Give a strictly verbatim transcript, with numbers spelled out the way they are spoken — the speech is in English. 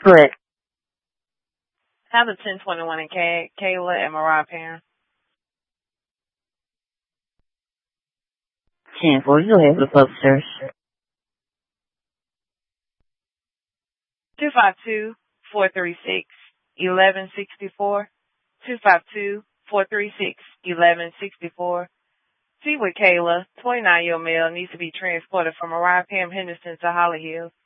Correct. Have the ten twenty-one and Kay- Kayla and Mariah Perrin. ten four, you go ahead with the publishers. two five two, four three six, eleven sixty-four. two five two, four three six, eleven sixty-four. See with Kayla, twenty-nine-year-old male, needs to be transported from Mariah Pam Henderson to Holly Hills.